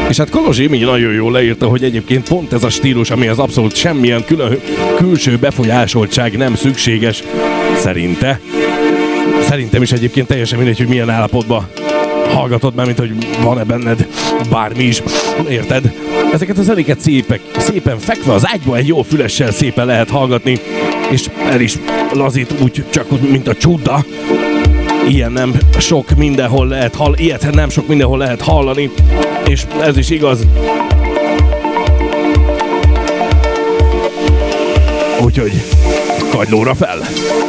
És hát Kolozsi Imi nagyon jól leírta, hogy egyébként pont ez a stílus, amihez abszolút semmilyen külső befolyásoltság nem szükséges, Szerintem is egyébként teljesen mindegy, hogy milyen állapotban hallgatod, már mint hogy van-e benned bármi is, érted? Ezeket a zenéket szépen fekve az ágyba egy jó fülessel szépen lehet hallgatni, és el is lazít úgy, csak mint a csuda. Ilyet nem sok mindenhol lehet hallani, és ez is igaz. Úgyhogy kagylóra fel!